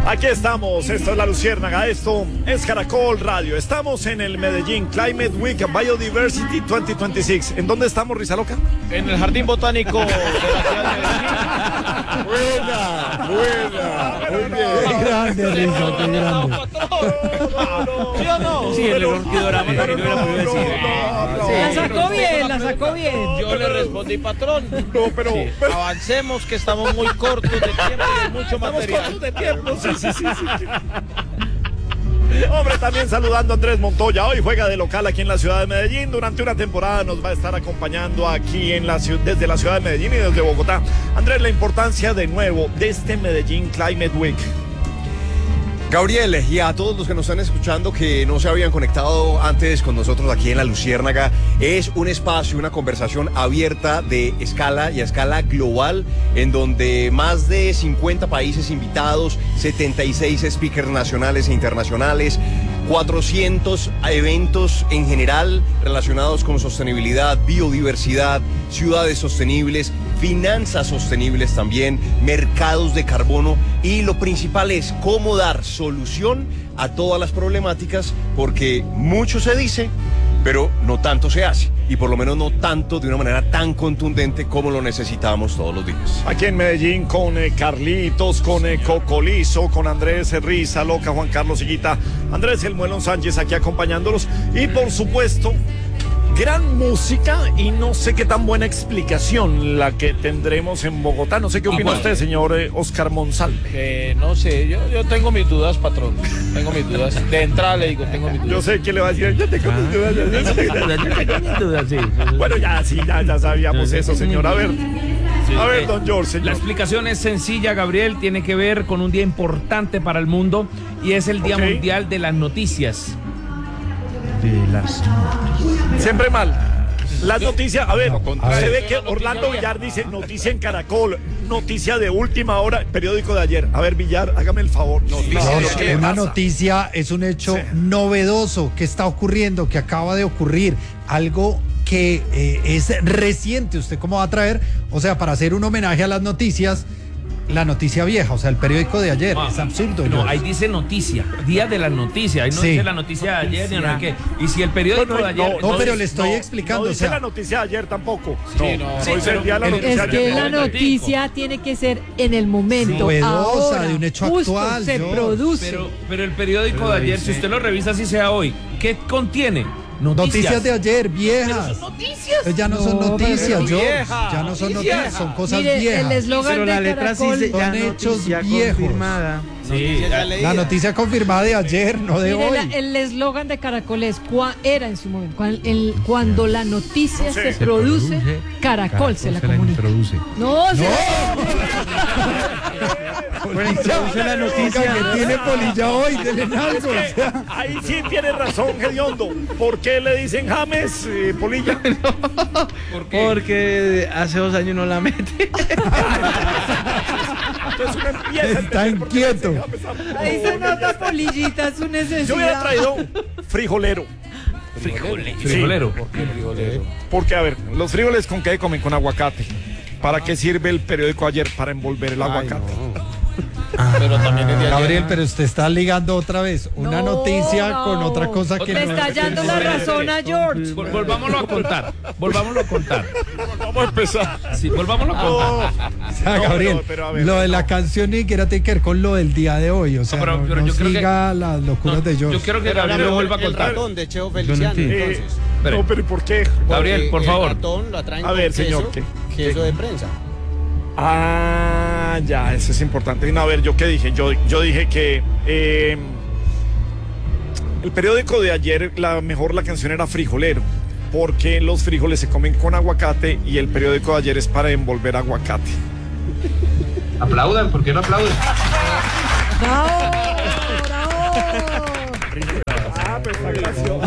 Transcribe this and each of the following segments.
Aquí estamos, esto es La Luciérnaga, esto es Caracol Radio. Estamos en el Medellín Climate Week Biodiversity 2026. ¿En dónde estamos, Rizaloca? En el Jardín Botánico de la ciudad de Medellín. Buena. Muy bien. Qué grande, Rizo, qué grande. ¿Sí o no? Sí, el orquidorama también lo hubiera podido decir. La sacó bien. Yo le respondí, patrón. No, pero... Sí, avancemos, que estamos muy cortos de tiempo y de mucho material. Cortos de tiempo, sí. Hombre, también saludando a Andrés Montoya. Hoy juega de local aquí en la ciudad de Medellín. Durante una temporada nos va a estar acompañando aquí en desde la ciudad de Medellín y desde Bogotá. Andrés, la importancia de nuevo de este Medellín Climate Week. Gabriel, y a todos los que nos están escuchando que no se habían conectado antes con nosotros aquí en La Luciérnaga, es un espacio, una conversación abierta de escala y a escala global, en donde más de 50 países invitados, 76 speakers nacionales e internacionales, 400 eventos en general relacionados con sostenibilidad, biodiversidad, ciudades sostenibles, finanzas sostenibles también, mercados de carbono, y lo principal es cómo dar solución a todas las problemáticas, porque mucho se dice, pero no tanto se hace, y por lo menos no tanto de una manera tan contundente como lo necesitamos todos los días. Aquí en Medellín con Carlitos, con Cocolizo, con Andrés Rizaloca, Juan Carlos Higuita, Andrés El Muelón Sánchez aquí acompañándolos, y por supuesto gran música y no sé qué tan buena explicación la que tendremos en Bogotá. No sé qué opina usted, señor Oscar Monsalve. No sé, yo tengo mis dudas, patrón. Tengo mis dudas. De entrada le digo, tengo mis dudas. Yo sé que le va a decir, yo tengo mis dudas. Sí. Bueno, ya sabíamos eso, señor. A ver, don George, señor. La explicación es sencilla, Gabriel. Tiene que ver con un día importante para el mundo y es el Día Mundial de las Noticias. Siempre mal. Las noticias, a ver, se ve que Orlando Villar dice noticia en Caracol, noticia de última hora, periódico de ayer. A ver, Villar, hágame el favor. Una noticia es un hecho novedoso que está ocurriendo, que acaba de ocurrir, algo que es reciente. ¿Usted cómo va a traer? O sea, para hacer un homenaje a las noticias, la noticia vieja, o sea, el periódico de ayer. Es absurdo. No, ahí dice noticia, día de las noticias. Ahí no dice la noticia de ayer, ni no qué. Y si el periódico de ayer. No, pero le estoy explicando. No dice la noticia de ayer tampoco. Es que la noticia tiene que ser en el momento. Novedosa, ahora, de un hecho justo actual. Se produce. Pero el periódico de ayer, si usted lo revisa, así sea hoy, ¿qué contiene? Noticias de ayer, viejas. Pero son noticias. Ya no son noticias, viejas. Ya no son noticias, son cosas Mire, viejas. el eslogan de Caracol son hechos viejos. Confirmada. Sí, la noticia confirmada de ayer, no de hoy. El eslogan de Caracol es era en su momento. Cuando la noticia se produce, Caracol se la comunica. No. Polilla, la noticia que tiene Polilla hoy, denle algo. Ahí sí tiene razón, Gediondo. ¿Por qué le dicen James, Polilla? Porque hace 2 años no la mete. Entonces uno empieza Está inquieto. Ahí se nota, Polillita, su necesidad. Yo hubiera traído frijolero. Frijolero. ¿Por qué frijolero? Porque, a ver, los frijoles ¿con qué comen? Con aguacate. ¿Para qué sirve el periódico ayer? Para envolver el aguacate. Pero también es de Gabriel, pero usted está ligando otra vez una noticia con otra cosa que le está hallando la razón a George. Volvámoslo a contar. Vamos a empezar. Sí, volvámoslo a contar. O sea, Gabriel, pero a ver, lo de la canción ni siquiera tiene que ver con lo del día de hoy. O sea, pero no yo creo siga las locuras de George. Yo quiero que Gabriel lo vuelva a contar. de Cheo Feliciano, entonces. No, pero ¿por qué? Gabriel, por favor. El ratón lo atraen A ver, con señor, queso de prensa. Ah, ya, eso es importante. No, a ver, ¿yo qué dije? Yo dije que el periódico de ayer, la canción era frijolero, porque los frijoles se comen con aguacate y el periódico de ayer es para envolver aguacate. Aplaudan, ¿por qué no aplauden? ¡Bravo! Pero está gracioso.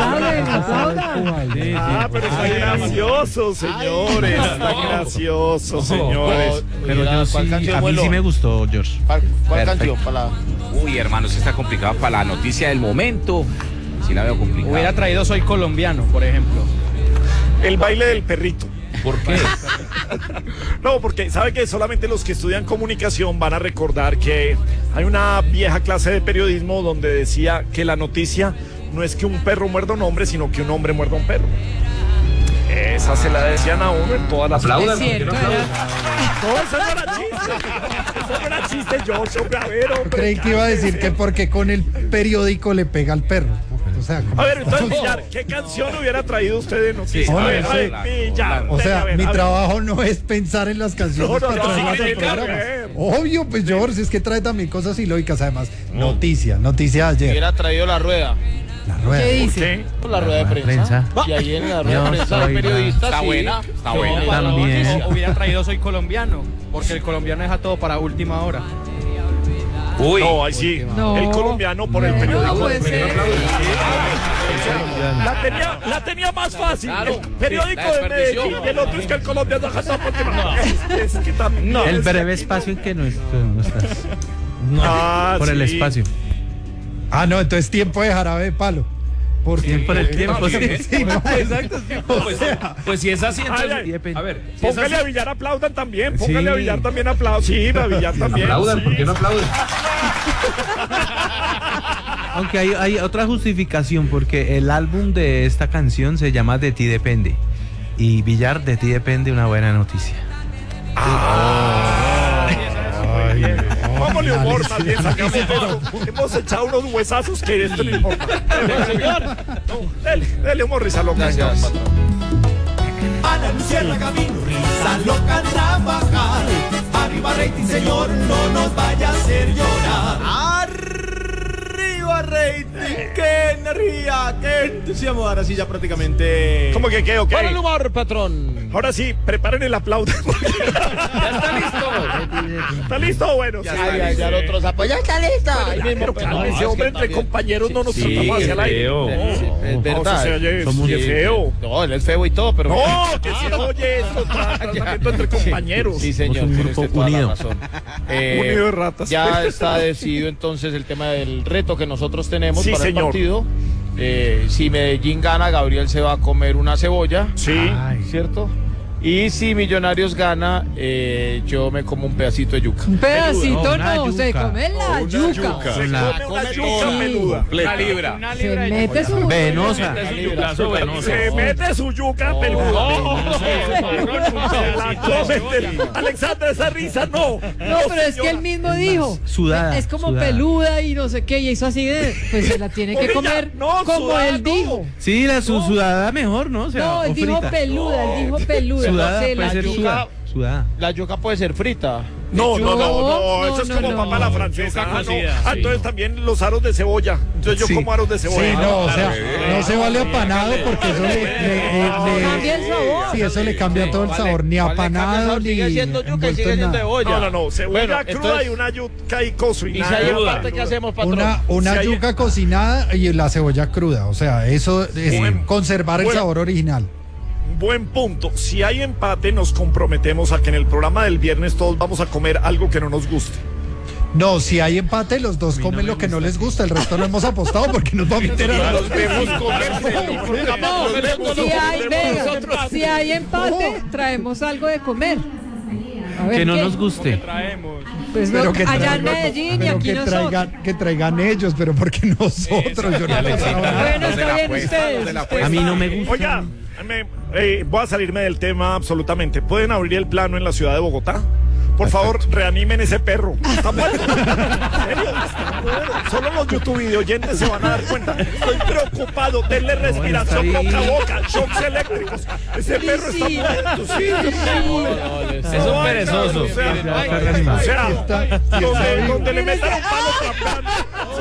Pero está gracioso, señores. Está gracioso, señores. Pero yo sí, a mí sí me gustó, George. ¿Cuál canción? Uy, hermano, se está complicado para la noticia del momento. Sí la veo complicada. Hubiera traído Soy Colombiano, por ejemplo. El baile del perrito. ¿Por qué? No, porque sabe que solamente los que estudian comunicación van a recordar que Hay una vieja clase de periodismo donde decía que la noticia no es que un perro muerda a un hombre, sino que un hombre muerda a un perro. Esa se la decían a uno en todas las... Es cierto, No, eso no era chiste. Eso no era chiste, George, hombre, a ver, hombre. Creí que iba a decir que porque con el periódico le pega al perro. O sea, A ver, entonces, Villar, ¿qué canción hubiera traído usted de noticias? A ver, Villar. o sea, a ver, mi a ver. trabajo no es pensar en las canciones No, para traerlas sí, al programa. claro. Obvio, pues George, es que trae también cosas ilógicas. Además, noticia de ayer. Hubiera traído la rueda. La rueda. ¿Qué dice? La rueda de prensa. Y ahí en la rueda de prensa del periodista. Está sí, buena, está sí, buena. para la También. noticia. Hubiera traído Soy Colombiano, porque el colombiano deja todo para última hora. Uy. No, ahí sí. No. El colombiano por el periódico. No puede ser. La tenía más fácil. Claro. El periódico La de desperdició. Medellín, el otro es que el colombiano deja todo por última. Es que también. El es breve que- espacio en que no estás. Ah, Por el sí. espacio. Ah, no, entonces tiempo de jarabe de palo. Porque Por el tiempo, sí. sí, no, Exacto. Pues si es así, entonces. Ay, ay. A ver, si es Póngale así- a Villar aplaudan también. Póngale Sí. a Villar también aplaudan. Sí, a Villar también. Aplaudan, sí. ¿por qué no aplauden? Aunque hay otra justificación, porque el álbum de esta canción se llama De ti depende. Y Villar, de ti depende una buena noticia. Póngale humor más bien, sacamos esto. Hemos echado unos huesazos que esto no importa. Dele humor, risa loca. Gracias. A la luciérnaga vino risa loca a trabajar. Arriba rating, señor, no nos vaya a hacer llorar. Arriba rating, qué energía, qué entusiasmo. Ahora sí ya prácticamente... ¿Cómo que qué? Ok. Para el humor, patrón. Ahora sí, preparen el aplauso. Ya está listo. ¿Está listo? Bueno, sí. Ya el otro sapo. Ya está listo. Ahí mismo, Pero claro, ese hombre entre compañeros no nos Sí, tratamos hacia el aire. feo. Es verdad. se oye, Somos- qué feo. No, él es feo y todo, pero... No, que se oye esto, tratamiento entre compañeros. Sí, señor, Somos un tiene grupo usted toda la unido. razón. Unido de ratas. Ya está decidido entonces el tema del reto que nosotros tenemos Sí, para señor. el partido. Si Medellín gana, Gabriel se va a comer una cebolla. Sí. ¿Cierto? Y si Millonarios gana, yo me como un pedacito de yuca. Un pedacito No, una no, se yuca. come la yuca. Se la- come una yuca Sí. peluda. Una libra. Se mete su... Venosa. Es un yucazo venoso. Se mete su yuca peluda. Alexandra, esa risa no. No, pero es que él mismo dijo. Sudada, Es como sudada. peluda y no sé qué, y hizo así de. Pues se la tiene que Oye, comer no, como sudada, él no. dijo. Sí, la sudada mejor, ¿no? O sea, No, él o dijo frita. peluda, él dijo peluda. Sudada se puede la ser yuca. sudada. Sudada. La yuca puede ser frita. No, no, no, no, No, eso es no, como no. papa la francesa. Yuca Ah, no. cocida, Ah, sí. entonces también los aros de cebolla. Entonces yo Sí. como aros de cebolla. Sí, no, o sea, Claro. no se vale apanado porque eso Cambia el sabor. Sí, eso le cambia todo el sabor, ni apanado ni Sigue siendo yuca y envuelto sigue en siendo nada. cebolla. No, no, no, cebolla Bueno, cruda entonces- y una yuca y cocinada. Y si hay Cruda. empate, ¿qué hacemos, patrón? Una Si hay- yuca cocinada y la cebolla cruda, o sea, eso es Buen- conservar el buen- sabor original. Buen punto. Si hay empate, nos comprometemos a que en el programa del viernes todos vamos a comer algo que no nos guste. No, si hay empate, los dos comen lo que no les gusta, el resto no hemos apostado porque nos va a meter a Los vemos comerse. No, si hay empate, traemos algo de comer. A ver Que no qué. nos guste. Pues no, Pero que allá en traigan- Medellín y pero aquí que nosotros. que traigan ellos, pero porque nosotros, yo no he apostado nada. Bueno, está bien ustedes. A mí no me gusta. Oiga, voy a salirme del tema absolutamente. ¿Pueden abrir el plano en la ciudad de Bogotá? Por favor, reanimen ese perro. Está muerto. ¿En serio? Está muerto. Solo los YouTube videoyentes se van a dar cuenta. Estoy preocupado. Denle respiración está boca a ahí. boca. Shocks eléctricos. Ese perro está Sí. muerto. Sí. Es un perezoso. O sea, donde le metan un palo trapeando.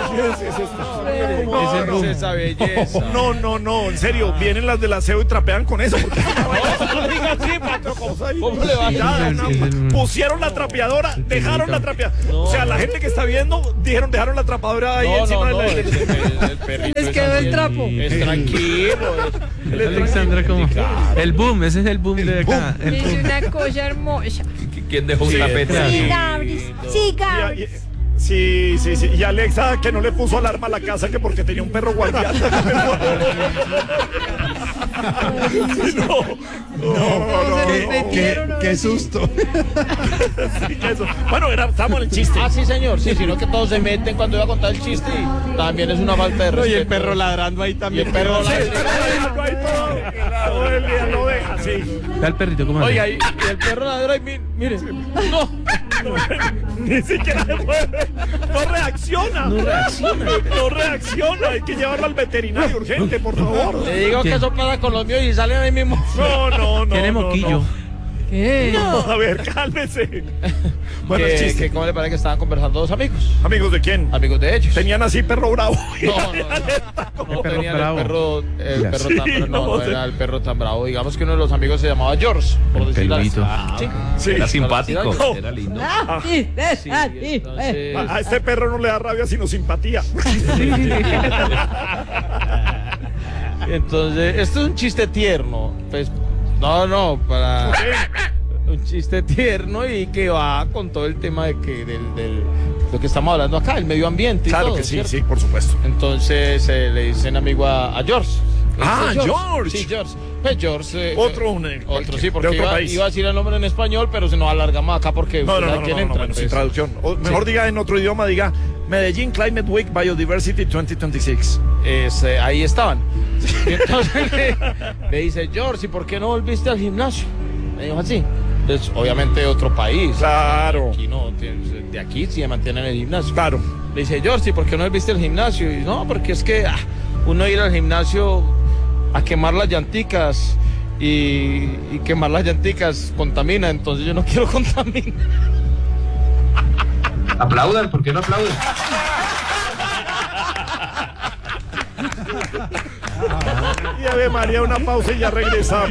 Esa belleza. No, no, no, en serio, vienen las del aseo y trapean con eso. Porque ¿Cómo le va a Ya, decir? pusieron la trapeadora, dejaron la trapeadora. O sea, la gente que está viendo, dejaron la trapeadora ahí encima de la... el perrito Les es quedó así, el trapo. Es tranquilo. Alexandra, como el boom, ese es el boom de acá. El Es boom. una cosa hermosa. ¿Quién dejó un tapete así? Sí, Gabri. Sí, sí, sí. Y Alexa, que no le puso alarma a la casa, que porque tenía un perro guardián. Qué susto. Sí, que eso. Bueno, estamos en el chiste. Ah, sí, señor, sí, sino que todos se meten cuando iba a contar el chiste y también es una falta de respeto. Y el perro ladrando ahí Y también. el perro Sí, ladrando. ahí todo el día lo deja, sí. Ve al perrito cómo hace. Oiga, y el perro ladra y mire, no. Ni siquiera se mueve. No reacciona. No reacciona. Hay que llevarlo al veterinario urgente, por favor. Le digo que eso pasa con los míos y salen ahí mismo. No. Tiene moquillo. No. ¿Qué? A ver, cálmese. Bueno, el chiste. Que ¿cómo le parece que estaban conversando dos amigos? ¿Amigos de quién? Amigos de ellos. Tenían así perro bravo. No perro tenían bravo. el perro Sí, tan bravo, no no sé. era el perro tan bravo. Digamos que uno de los amigos se llamaba George, por El decirlo así. peludito. Sí. Sí. Era simpático, No. era lindo. Sí, entonces... A este perro no le da rabia sino simpatía. Entonces, esto es un chiste tierno. Pues, no, para un chiste tierno y que va con todo el tema de que del lo que estamos hablando acá, el medio ambiente. Y Claro todo, que sí, ¿cierto? sí, por supuesto. Entonces le dicen amigo a George. Le Ah, dice, George. Sí, George. Pues George. Otro, sí, de porque otro iba país. a decir el nombre en español, pero se nos alargamos acá porque No, usted sabe no, quién entra, bueno, sin pues. traducción. O mejor diga en otro idioma, diga Medellín Climate Week Biodiversity 2026. Ahí estaban. Y entonces le dice, George, ¿y por qué no volviste al gimnasio? Me dijo así. Entonces, obviamente otro país. Claro. Aquí no, de aquí sí se mantiene en el gimnasio. Claro. Le dice, George, ¿y por qué no volviste al gimnasio? Y no, porque es que uno ir al gimnasio a quemar las llanticas y quemar las llanticas contamina, entonces yo no quiero contaminar. Aplaudan, ¿por qué no aplauden? Y Ave María, una pausa y ya regresamos.